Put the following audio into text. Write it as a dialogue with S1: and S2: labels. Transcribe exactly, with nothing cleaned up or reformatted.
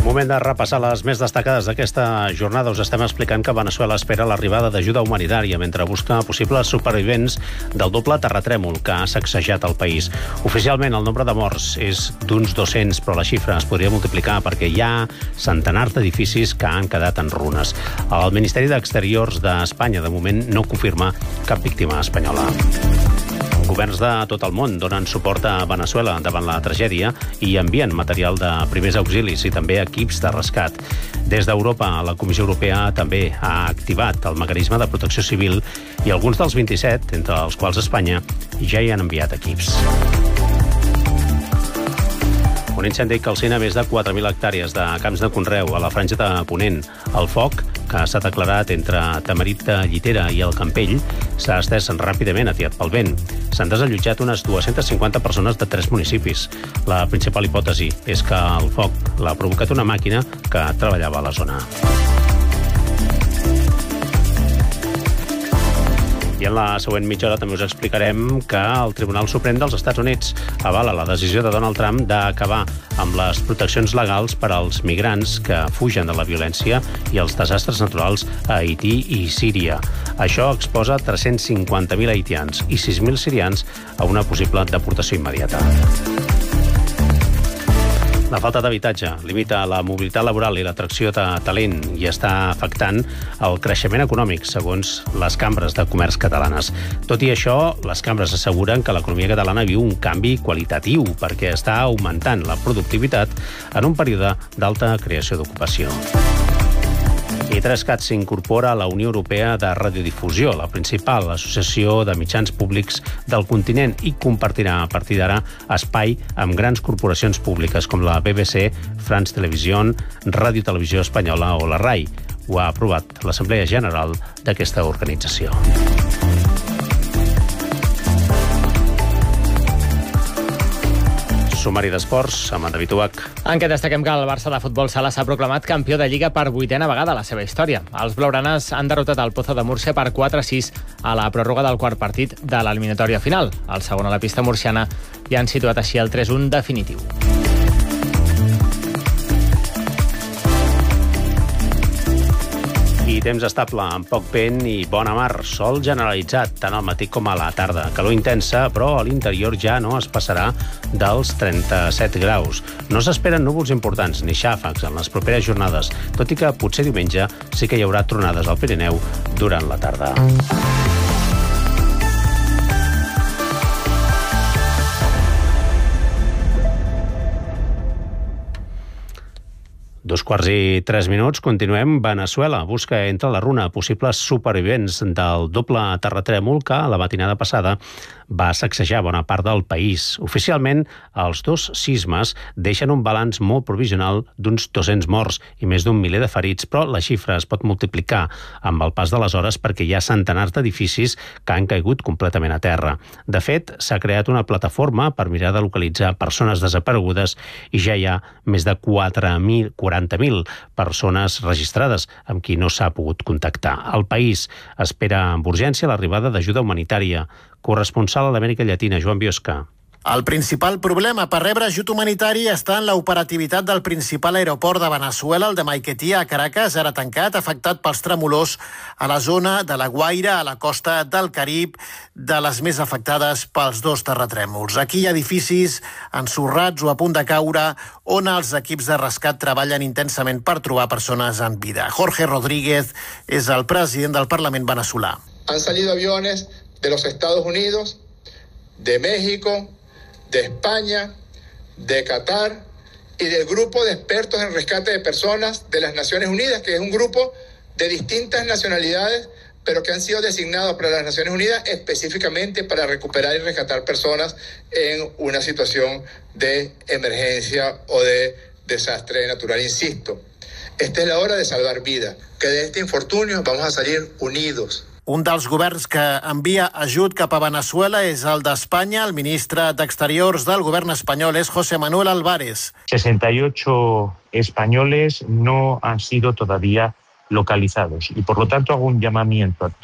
S1: Moment de repassar les més destacades d'aquesta jornada. Us estem explicant que Veneçuela espera l'arribada d'ajuda humanitària mentre busca possibles supervivents del doble terratrèmol que ha sacsejat el país. Oficialment, el nombre de morts és d'uns dos-cents, però la xifra es podria multiplicar perquè hi ha centenars d'edificis que han quedat en runes. El Ministeri d'Exteriors d'Espanya, de moment, no confirma cap víctima espanyola. Governs de tot el món donen suport a Veneçuela davant la tragèdia i envien material de primers auxilis i també equips de rescat. Des d'Europa, la Comissió Europea també ha activat el mecanisme de protecció civil i alguns dels vint-i-set, entre els quals Espanya, ja hi han enviat equips. Un incendi calcina més de quatre mil hectàrees de camps de conreu a la franja de Ponent. El foc, que s'ha declarat entre Tamarit de Llitera i el Campell, s'ha estès ràpidament atiat pel vent. S'han desallotjat unes dues-centes cinquanta persones de tres municipis. La principal hipòtesi és que el foc l'ha provocat una màquina que treballava a la zona. I en la següent mitja hora també us explicarem que el Tribunal Suprem dels Estats Units avala la decisió de Donald Trump d'acabar amb les proteccions legals per als migrants que fugen de la violència i els desastres naturals a Haití i Síria. Això exposa tres-cents cinquanta mil haitians i sis mil sirians a una possible deportació immediata. La falta d'habitatge limita la mobilitat laboral i l'atracció de talent i està afectant el creixement econòmic, segons les cambres de comerç catalanes. Tot i això, les cambres asseguren que l'economia catalana viu un canvi qualitatiu perquè està augmentant la productivitat en un període d'alta creació d'ocupació. I tres cat s'incorpora a la Unió Europea de Radiodifusió, la principal associació de mitjans públics del continent, i compartirà a partir d'ara espai amb grans corporacions públiques com la B B C, France Television, Ràdio Televisió Espanyola o la RAI. Ho ha aprovat l'Assemblea General d'aquesta organització. Sumari d'esports amb en David Ubach.
S2: En què destaquem que el Barça de futbol sala s'ha proclamat campió de Lliga per vuitena vegada a la seva història. Els blaugranes han derrotat el Pozo de Múrcia per quatre a sis a la pròrroga del quart partit de l'eliminatòria final. El segon a la pista murciana i han situat així el tres a un definitiu.
S1: I temps estable, amb poc vent i bona mar. Sol generalitzat, tant al matí com a la tarda. Calor intensa, però a l'interior ja no es passarà dels trenta-set graus. No s'esperen núvols importants ni xàfecs en les properes jornades, tot i que potser diumenge sí que hi haurà tronades al Pirineu durant la tarda. Dos quarts i tres minuts, continuem. Veneçuela busca entre la runa possibles supervivents del doble terratrèmol que la matinada passada va sacsejar bona part del país. Oficialment, els dos sismes deixen un balanç molt provisional d'uns dos-cents morts i més d'un miler de ferits, però la xifra es pot multiplicar amb el pas de les hores perquè hi ha centenars d'edificis que han caigut completament a terra. De fet, s'ha creat una plataforma per mirar de localitzar persones desaparegudes i ja hi ha més de quatre mil quaranta mil persones registrades amb qui no s'ha pogut contactar. El país espera amb urgència l'arribada d'ajuda humanitària. Corresponsal a l'Amèrica Llatina, Joan Biosca.
S3: El principal problema per rebre ajut humanitari està en l'operativitat del principal aeroport de Veneçuela, el de Maiquetía, a Caracas, ara tancat, afectat pels tremolors a la zona de la Guaira, a la costa del Carib, de les més afectades pels dos terratrèmols. Aquí hi ha edificis ensorrats o a punt de caure, on els equips de rescat treballen intensament per trobar persones en vida. Jorge Rodríguez és el president del Parlament venezolà.
S4: Han salido aviones de los Estados Unidos, de México, de España, de Qatar y del grupo de expertos en rescate de personas de las Naciones Unidas, que es un grupo de distintas nacionalidades, pero que han sido designados para las Naciones Unidas específicamente para recuperar y rescatar personas en una situación de emergencia o de desastre natural. Insisto, esta es la hora de salvar vidas, que de este infortunio vamos a salir unidos.
S3: Un dels governs que envia ajut cap a Veneçuela és el d'Espanya. El ministre d'Exteriors del govern espanyol és José Manuel Álvarez.
S5: sesenta y ocho españoles no han sido todavía localizados y por lo tanto hago un llamamiento a